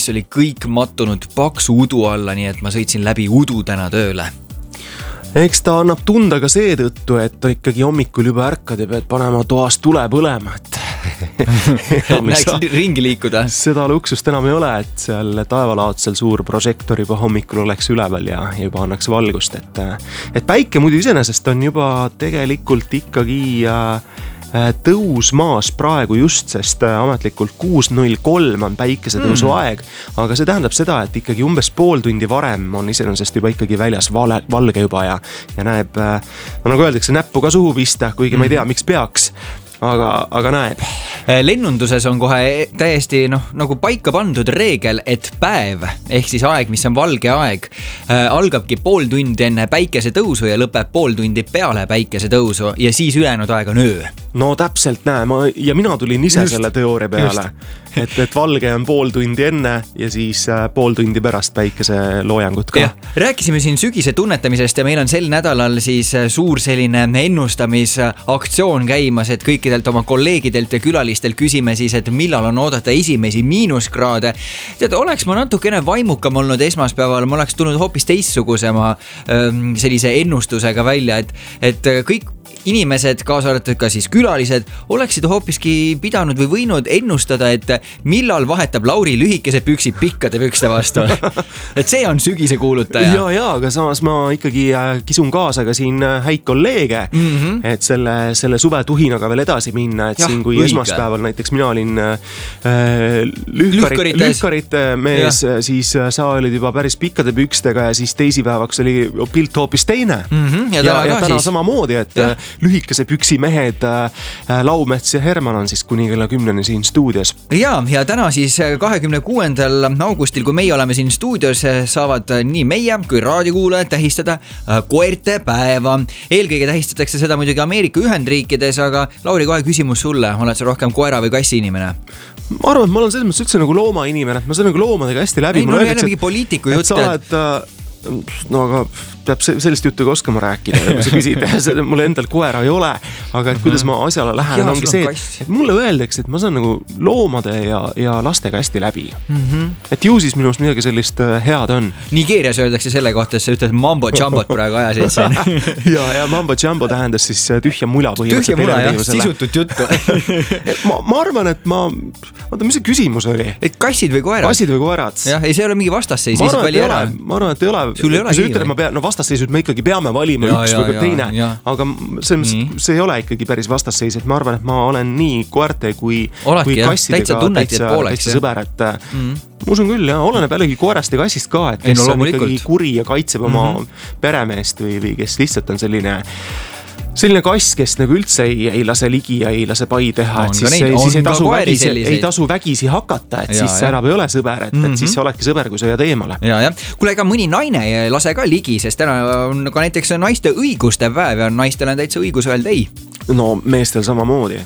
mis oli kõik mattunud paksu udu alla, nii et ma sõitsin läbi udu täna tööle. Eks ta annab tunda ka seetõttu, et ta ikkagi hommikul juba ärkad ja pead panema toas tule põlema, et näeks ringi liikuda. Seda luksust enam ei ole, et seal taevalaadsel suur prožektor juba hommikul oleks üleval ja juba annaks valgust, et päike muidu iseenesest on juba tegelikult ikkagi tõus maas praegu just, sest ametlikult 6.03 on päikesetõusu aeg, aga see tähendab seda, et ikkagi umbes pool tundi varem on iseenesest juba ikkagi väljas valge juba ja näeb, nagu öeldakse, näppu ka suhu pista, kuigi ma ei tea, miks peaks. Aga näeb. Lennunduses on kohe täiesti nagu paika pandud reegel, et päev, ehk siis aeg, mis on valge aeg, algabki pool tundi enne päikese tõusu ja lõpeb pool tundi peale päikese tõusu ja siis ülejäänud aeg on öö. No täpselt näe, ja mina tulin ise selle teooria peale, et valge on pool tundi enne ja siis pool tundi pärast päikese loojangut ka. Rääkisime siin sügise tunnetamisest ja meil on sel nädalal siis suur selline ennustamisaktsioon käimas, et kõikidelt oma kolleegidelt ja külalistelt küsime siis, et millal on oodata esimesi miinuskraade. Oleks ma natukene vaimukam olnud esmaspäeval, ma oleks tulnud hoopis teistsugusema sellise ennustusega välja, et kõik inimesed, kaasa arvatud ka siis külalised, oleksid hoopiski pidanud või võinud ennustada, et millal vahetab Lauri lühikese püksid pikkade pükste vastu. Et see on sügise kuulutaja. Ja, aga samas ma ikkagi kisun kaasa ka siin häid kolleege, et selle suve tuhinaga veel edasi minna, et siin kui esmaspäeval näiteks mina olin lühkarite mees, siis sa olid juba päris pikkade pükstega ja siis teisipäevaks oli pilt hoopis teine. Ja täna samamoodi, et lühikese püksi mehed Laumets ja Herman on siis kuni kella 10 siin stuudios. Ja täna siis 26. augustil, kui meie oleme siin stuudios, saavad nii meie kui raadiokuulajad tähistada koerte päeva. Eelkõige tähistatakse seda muidugi Ameerika Ühendriikides, aga Lauri, kohe küsimus sulle, oled sa rohkem koera või kassi inimene? Ma arvan, et ma olen selles mõttes üldse nagu looma inimene, et ma saan nagu loomadega hästi läbi. Ei, jälle mingi poliitiku jutt. Sa oled, aga peab sellist juttu ka oskama rääkida, kui sa küsid, mul endal koera ei ole, aga et kuidas ma asjale lähen, ongi see, et mulle öeldakse, et ma saan nagu loomade ja lastega hästi läbi. Et ju siis minust midagi sellist head on. Nigeerias öeldakse selle kohta, et sa ütled mambo jambot praegu ajasid siin. ja mambo jambo tähendas siis tühja mula põhimõtteliselt. Tühja mula, jah, sisutut juttu. ma arvan, et oota, mis see küsimus oli? Et kassid või koerad? Kassid või koerad? Jah, ei, see ei ole mingi vastasseis. Ma arvan, et ei ole. Sul ei ole vastasseisud me ikkagi peame valima üks või teine, aga see ei ole ikkagi päris vastasseis, et ma arvan, et ma olen nii koerte kui kassidega täitsa sõber, et ma usun küll, oleneb jällegi koerast ja kassist ka, et kes on ikkagi kuri ja kaitseb oma peremeest või kes lihtsalt on selline kass, kes nagu üldse ei lase ligi ja ei lase pai teha, et siis ei tasu vägisi hakata, et siis sa enam ei ole sõber, et siis sa oledki sõber, kui sa jääd eemale. Kuule, ega mõni naine ei lase ka ligi, sest täna on ka näiteks naiste õiguste päev ja naistel on täitsa õigus öelda ei. No meestel samamoodi.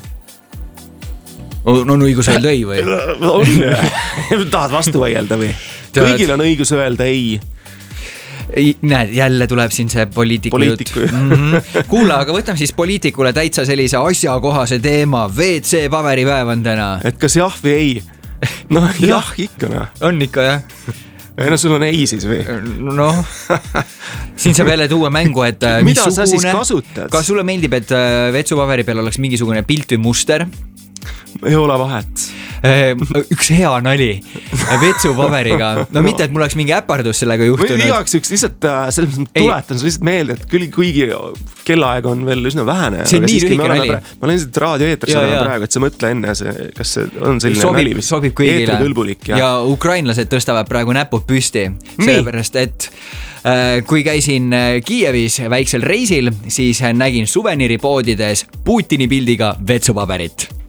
On õigus öelda ei või? Tahad vastu vaielda või? Kõigil on õigus öelda ei. Näed, jälle tuleb siin see poliitiku jutt. Kuule, aga võtame siis poliitikule täitsa sellise asjakohase teema. WC paberipäev on täna. Et kas jah või ei? No jah ikka. On ikka, jah. No sul on ei siis või? Noh, siin saab jälle tuua mängu, et mida sa siis kasutad? Kas sulle meeldib, et vetsupaberi peal oleks mingisugune pilt või muster? Ei ole vahet. Üks hea nali vetsupaberiga. No mitte, et mul oleks mingi äpardus sellega juhtunud. Või igaks üks lihtsalt selles tuletan sul lihtsalt meelde, et kuigi kellaaeg on veel üsna vähene. See on nii lühike nali. Ma olen lihtsalt raadioeetris praegu, et sa mõtle enne, kas see on selline nali, mis eetrikõlbulik. Ja ukrainlased tõstavad praegu näpud püsti. Sellepärast, et kui käisin Kiievis väiksel reisil, siis nägin suveniiripoodides Putini pildiga vetsupaberit.